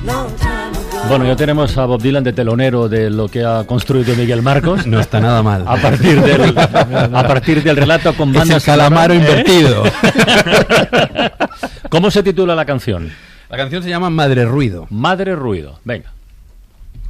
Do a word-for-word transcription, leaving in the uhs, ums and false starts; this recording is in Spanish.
Bueno, ya tenemos a Bob Dylan de telonero de lo que ha construido Miguel Marcos. No está nada mal. A partir del, a partir del relato con banda es el calamaro sonora, ¿eh? invertido. ¿Cómo se titula la canción? La canción se llama Madre Ruido. Madre Ruido. Venga.